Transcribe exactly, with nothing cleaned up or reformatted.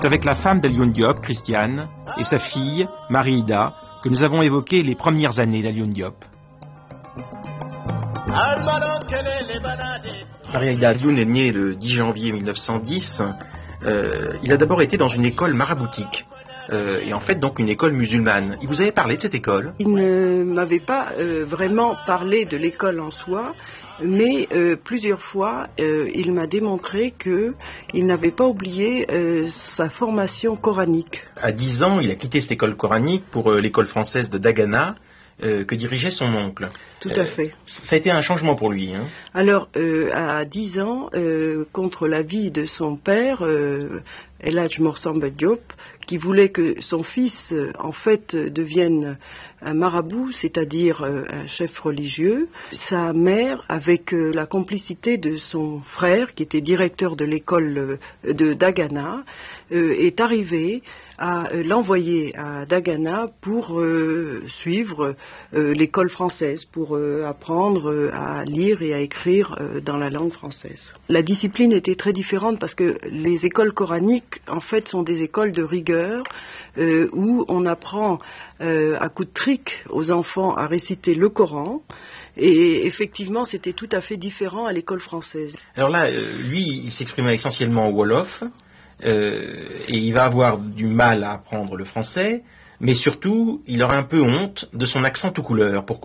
C'est avec la femme d'Alioune Diop, Christiane, et sa fille, Marie-Ida, que nous avons évoqué les premières années d'Alioune Diop. Marie-Ida Alioune est né le dix janvier mille neuf cent dix. Euh, il a d'abord été dans une école maraboutique. Euh, et en fait donc une école musulmane. Il vous avait parlé de cette école? Il ne m'avait pas euh, vraiment parlé de l'école en soi, mais euh, plusieurs fois euh, il m'a démontré qu'il n'avait pas oublié euh, sa formation coranique. À dix ans, il a quitté cette école coranique pour euh, l'école française de Dagana, euh, que dirigeait son oncle. Tout à fait. Euh, ça a été un changement pour lui, hein? Alors, euh, à dix ans, euh, contre l'avis de son père, euh, El Hadj Mor Samba Diop, qui voulait que son fils, euh, en fait, devienne un marabout, c'est-à-dire euh, un chef religieux, sa mère, avec euh, la complicité de son frère, qui était directeur de l'école euh, de Dagana, euh, est arrivée à euh, l'envoyer à Dagana pour euh, suivre euh, l'école française, pour euh, apprendre euh, à lire et à écrire euh, dans la langue française. La discipline était très différente parce que les écoles coraniques, en fait, sont des écoles de rigueur euh, où on apprend euh, à coups de trick aux enfants à réciter le Coran. Et effectivement, c'était tout à fait différent à l'école française. Alors là, euh, lui, il s'exprimait essentiellement en Wolof. Euh, et il va avoir du mal à apprendre le français, mais surtout, il aura un peu honte de son accent tout couleur. Pourquoi ?